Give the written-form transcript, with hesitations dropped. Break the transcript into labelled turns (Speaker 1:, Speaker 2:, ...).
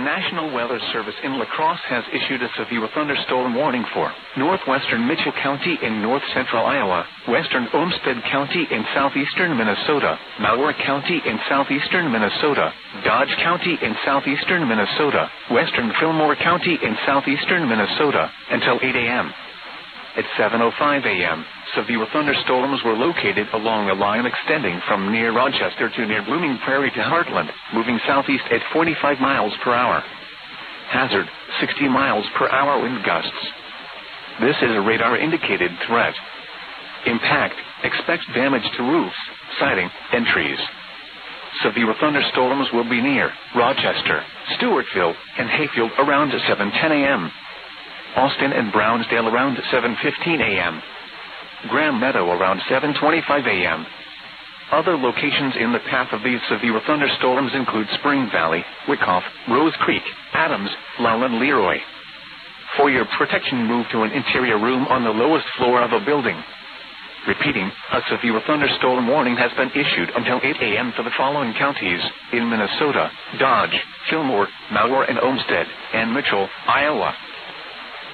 Speaker 1: National Weather Service in La Crosse has issued a severe thunderstorm warning for northwestern Mitchell County in north-central Iowa, western Olmsted County in southeastern Minnesota, Malheur County in southeastern Minnesota, Dodge County in southeastern Minnesota, western Fillmore County in southeastern Minnesota, until 8 a.m. At 7:05 a.m., severe thunderstorms were located along a line extending from near Rochester to near Blooming Prairie to Heartland, moving southeast at 45 miles per hour. Hazard, 60 miles per hour wind gusts. This is a radar-indicated threat. Impact, expect damage to roofs, siding, and trees. Severe thunderstorms will be near Rochester, Stewartville, and Hayfield around 7:10 a.m. Austin and Brownsdale around 7:15 a.m. Graham Meadow around 7:25 a.m. Other locations in the path of these severe thunderstorms include Spring Valley, Wyckoff, Rose Creek, Adams, Lowell, and Leroy. For your protection, move to an interior room on the lowest floor of a building. Repeating, a severe thunderstorm warning has been issued until 8 a.m. for the following counties in Minnesota: Dodge, Fillmore, Malheur and Olmsted, and Mitchell, Iowa.